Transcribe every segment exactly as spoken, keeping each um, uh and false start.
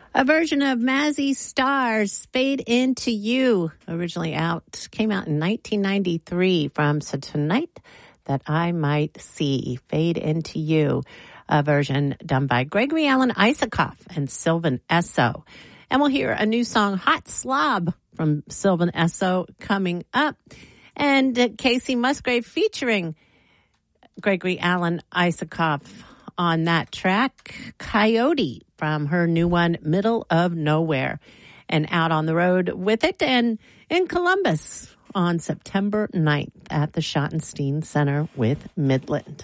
A version of Mazzy Star's Fade Into You, originally out, came out in nineteen ninety-three from So Tonight That I Might See, Fade Into You, a version done by Gregory Alan Isakov and Sylvan Esso. And we'll hear a new song, Hot Slob, from Sylvan Esso coming up. And uh, Casey Musgrave featuring Gregory Alan Isakov on that track, Coyote, from her new one, Middle of Nowhere, and out on the road with it and in Columbus on September ninth at the Schottenstein Center with Midland.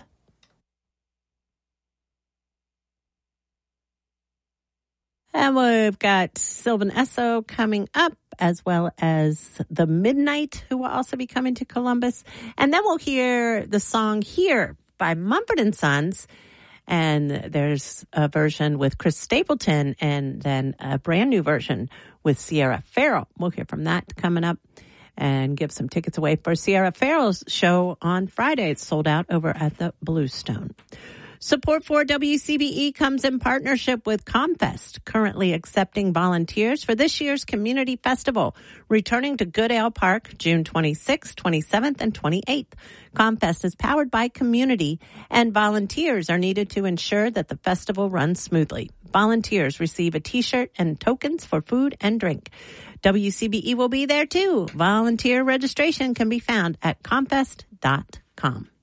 And we've got Sylvan Esso coming up, as well as The Midnight, who will also be coming to Columbus. And then we'll hear the song Here by Mumford and Sons. And there's a version with Chris Stapleton and then a brand new version with Sierra Farrell. We'll hear from that coming up and give some tickets away for Sierra Farrell's show on Friday. It's sold out over at the Bluestone. Support for W C B E comes in partnership with ComFest, currently accepting volunteers for this year's community festival, returning to Goodale Park June twenty-sixth, twenty-seventh, and twenty-eighth. ComFest is powered by community, and volunteers are needed to ensure that the festival runs smoothly. Volunteers receive a T-shirt and tokens for food and drink. W C B E will be there too. Volunteer registration can be found at comfest dot com.